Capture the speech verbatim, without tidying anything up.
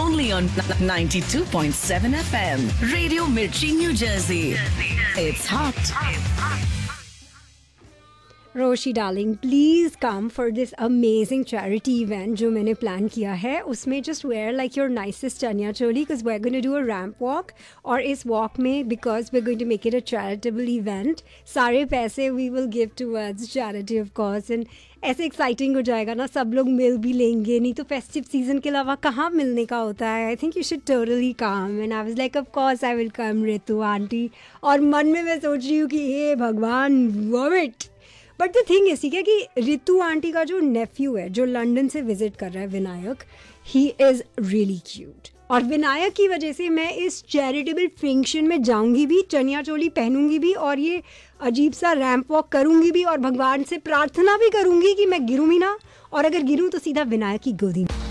only on ninety-two point seven F M. Radio Mirchi, New Jersey. It's hot. Roshi darling please come for this amazing charity event जो मैंने plan किया है. उसमें just where like your nicest chaniya choli because we are going to do a ramp walk. और इस walk में because we are going to make it a charitable event, सारे पैसे we will give towards charity of course. And ऐसे exciting हो जाएगा ना, सब लोग मिल भी लेंगे. नहीं तो फेस्टिव सीजन के अलावा कहाँ मिलने का होता है. I think you should totally come. And I was like of course I will come Ritu aunty. और मन में मैं सोच रही हूँ कि हे भगवान vomit. But the thing is ठीक है कि रितु आंटी का जो नेफ्यू है जो लंदन से विजिट कर रहा है Vinayak, he is really cute. और विनायक की वजह से मैं इस चैरिटेबल फंक्शन में जाऊंगी भी, चनिया चोली पहनूंगी भी और ये अजीब सा रैंप वॉक करूंगी भी और भगवान से प्रार्थना भी करूंगी कि मैं गिरूँ ही ना. और अगर गिरूँ तो सीधा विनायक की गोदी में.